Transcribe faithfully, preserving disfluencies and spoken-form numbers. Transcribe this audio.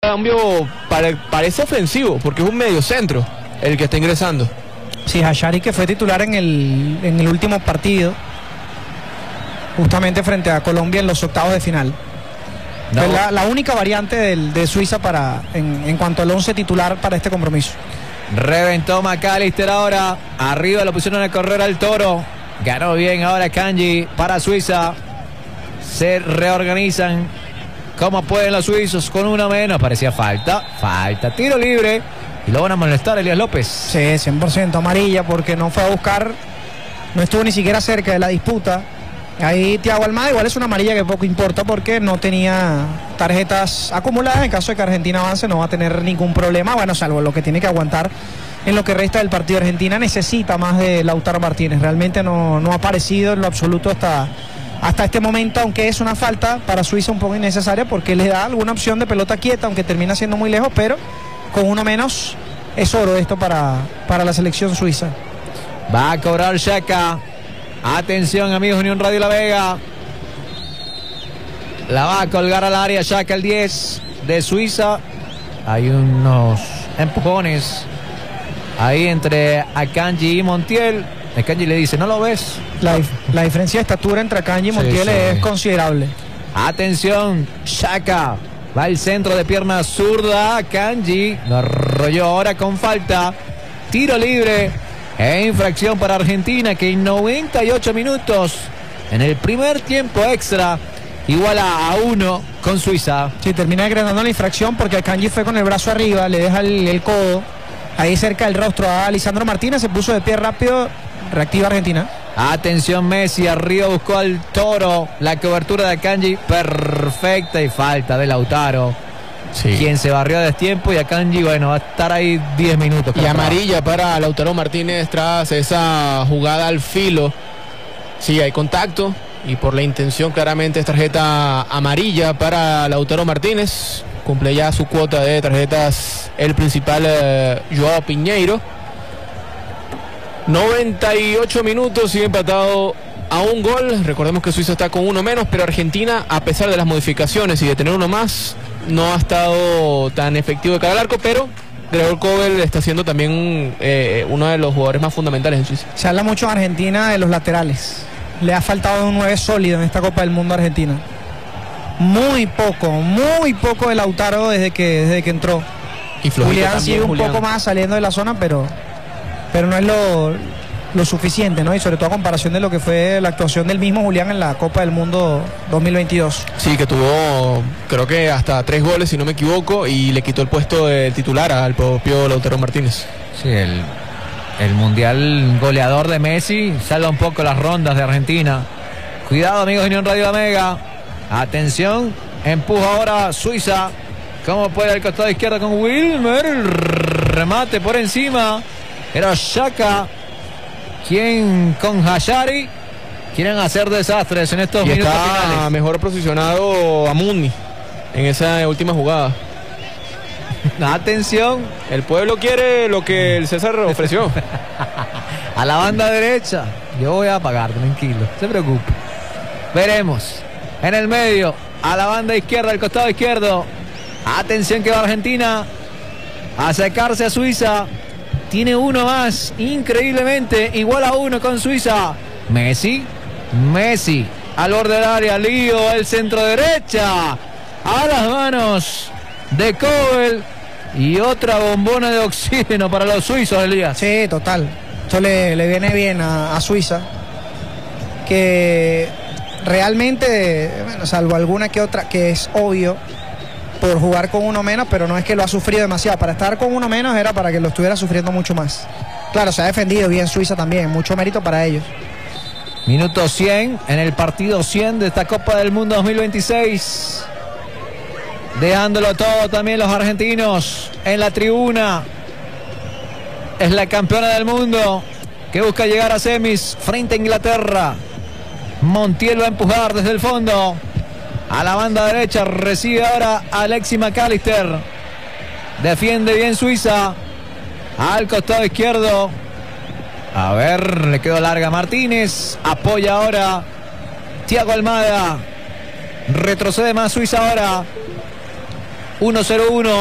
cambio pare, parece ofensivo, porque es un medio centro el que está ingresando. Sí, Hashari, que fue titular en el, en el último partido, justamente frente a Colombia en los octavos de final. No. La, la única variante del, de Suiza para en, en cuanto al once titular para este compromiso. Reventó McAllister ahora. Arriba lo pusieron a correr al Toro. Ganó bien ahora Kanji para Suiza. Se reorganizan como pueden los suizos con uno menos. Parecía falta. Falta. Tiro libre. Y lo van a molestar Elías López. Sí, cien por ciento amarilla porque no fue a buscar. No estuvo ni siquiera cerca de la disputa. Ahí Thiago Almada igual es una amarilla que poco importa porque no tenía tarjetas acumuladas. En caso de que Argentina avance no va a tener ningún problema, bueno, salvo lo que tiene que aguantar en lo que resta del partido. Argentina necesita más de Lautaro Martínez, realmente no, no ha aparecido en lo absoluto hasta, hasta este momento, aunque es una falta para Suiza un poco innecesaria porque le da alguna opción de pelota quieta, aunque termina siendo muy lejos, pero con uno menos es oro esto para, para la selección suiza. Va a cobrar Xhaka. Atención, amigos de Unión Radio La Vega. La va a colgar al área Xhaka, el diez de Suiza. Hay unos empujones ahí entre Akanji y Montiel. Akanji le dice, ¿no lo ves? La, la diferencia de estatura entre Akanji y Montiel sí, sí. es considerable. Atención, Xhaka. Va al centro de pierna zurda. Akanji lo arrolló ahora con falta. Tiro libre. E infracción para Argentina, que en noventa y ocho minutos, en el primer tiempo extra, iguala a uno con Suiza. Sí, termina decretando la infracción porque Akanji fue con el brazo arriba, le deja el, el codo ahí cerca del rostro a Lisandro Martínez, se puso de pie rápido, reactiva Argentina. Atención Messi, arriba buscó al Toro, la cobertura de Akanji, perfecta y falta de Lautaro. Sí. Quien se barrió a destiempo y Akanji, bueno, va a estar ahí diez minutos. Y amarilla para Lautaro Martínez tras esa jugada al filo. Sí, hay contacto y por la intención claramente es tarjeta amarilla para Lautaro Martínez. Cumple ya su cuota de tarjetas el principal eh, Joao Piñeiro. noventa y ocho minutos, sigue empatado a un gol. Recordemos que Suiza está con uno menos, pero Argentina, a pesar de las modificaciones y de tener uno más, no ha estado tan efectivo de cara al arco, pero Gregor Kobel está siendo también eh, uno de los jugadores más fundamentales en Suiza. Se habla mucho en Argentina de los laterales. Le ha faltado un nueve sólido en esta Copa del Mundo a Argentina. Muy poco, muy poco de Lautaro desde que, desde que entró. Y Julián sigue un Julián. poco más saliendo de la zona, pero, pero no es lo, lo suficiente, ¿no? Y sobre todo a comparación de lo que fue la actuación del mismo Julián en la Copa del Mundo dos mil veintidós. Sí, que tuvo creo que hasta tres goles si no me equivoco y le quitó el puesto de titular al propio Lautaro Martínez. Sí, el, el mundial goleador de Messi salva un poco las rondas de Argentina. Cuidado, amigos de Unión Radio La Mega. Atención, empuja ahora Suiza. ¿Cómo puede al costado izquierdo con Wilmer? El remate por encima. Era Xhaka quien con Hashari quieren hacer desastres en estos y minutos está finales. Mejor posicionado a Muni en esa última jugada. Atención, el pueblo quiere lo que el César ofreció. A la banda derecha. Yo voy a pagar, tranquilo, no se preocupe. Veremos. En el medio, a la banda izquierda, al costado izquierdo. Atención que va Argentina a acercarse a Suiza. Tiene uno más, increíblemente, igual a uno con Suiza. Messi, Messi, al borde del área, lío, el centro derecha. A las manos de Kobel. Y otra bombona de oxígeno para los suizos, Elías. Sí, total. Esto le, le viene bien a, a Suiza. Que realmente, bueno, salvo alguna que otra, que es obvio, por jugar con uno menos, pero no es que lo ha sufrido demasiado. Para estar con uno menos era para que lo estuviera sufriendo mucho más. Claro, se ha defendido bien Suiza también, mucho mérito para ellos. Minuto cien en el partido cien de esta Copa del Mundo dos mil veintiséis. Dejándolo todo también los argentinos en la tribuna. Es la campeona del mundo que busca llegar a semis frente a Inglaterra. Montiel va a empujar desde el fondo. A la banda derecha recibe ahora Alexis McAllister. Defiende bien Suiza. Al costado izquierdo. A ver, le quedó larga Martínez. Apoya ahora Thiago Almada. Retrocede más Suiza ahora. uno cero uno.